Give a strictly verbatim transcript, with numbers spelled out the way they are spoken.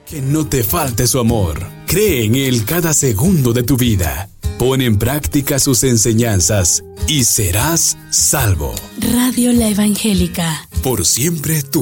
Que no te falte su amor. Cree en Él cada segundo de tu vida. Pon en práctica sus enseñanzas y serás salvo. Radio La Evangélica. Por siempre tú.